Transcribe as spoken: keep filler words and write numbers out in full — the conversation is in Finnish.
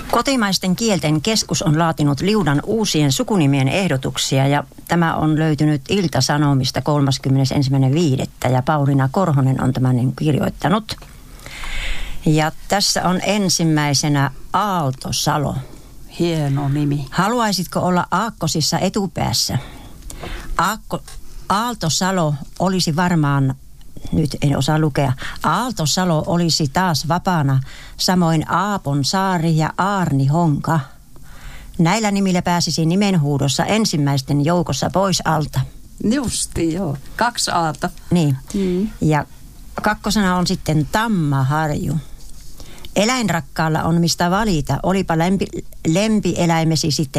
Kotimaisten kielten keskus on laatinut liudan uusien sukunimien ehdotuksia ja tämä on löytynyt Ilta-Sanomista kolmaskymmenesensimmäinen viidettä ja Pauliina Korhonen on tämän kirjoittanut. Ja tässä on ensimmäisenä Aaltosalo. Hieno nimi. Haluaisitko olla aakkosissa etupäässä? Aakko, Aaltosalo olisi varmaan, nyt en osaa lukea, Aaltosalo olisi taas vapaana, samoin Aapon saari ja Aarni Honka. Näillä nimillä pääsisi nimenhuudossa ensimmäisten joukossa pois alta. Justi, joo. Kaksi aata. Niin. Mm. Ja kakkosena on sitten Tammaharju. Eläinrakkaalla on mistä valita, olipa lempi, lempieläimesi sitten